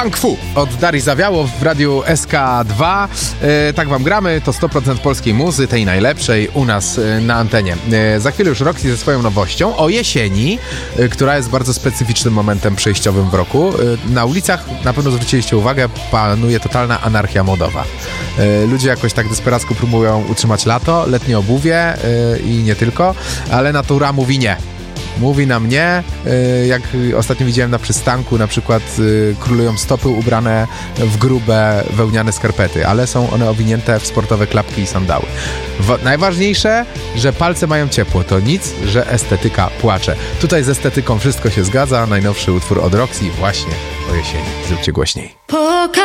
Funk Fu od Darii Zawiało w radiu SK2. Tak wam gramy, to 100% polskiej muzy, tej najlepszej u nas na antenie. Za chwilę już Roxy ze swoją nowością o jesieni, która jest bardzo specyficznym momentem przejściowym w roku. Na ulicach, na pewno zwróciliście uwagę, panuje totalna anarchia modowa. Ludzie jakoś tak desperacko próbują utrzymać lato, letnie obuwie i nie tylko, ale natura mówi nie. Mówi nam nie, jak ostatnio widziałem na przystanku, na przykład królują stopy ubrane w grube wełniane skarpety, ale są one owinięte w sportowe klapki i sandały. Najważniejsze, że palce mają ciepło, to nic, że estetyka płacze. Tutaj z estetyką wszystko się zgadza, najnowszy utwór od Roxy właśnie o jesieni. Zróbcie głośniej.